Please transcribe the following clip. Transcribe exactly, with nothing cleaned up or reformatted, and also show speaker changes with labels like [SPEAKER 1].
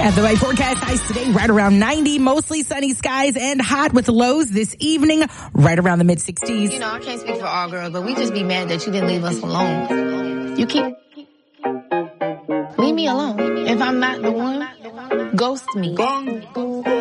[SPEAKER 1] At the way forecast highs today, right around ninety, mostly sunny skies and hot with lows this evening, right around the mid sixties.
[SPEAKER 2] You know, I can't speak for all girls, but we just be mad that you didn't leave us alone. You keep... Leave me alone. If I'm not the one, ghost me.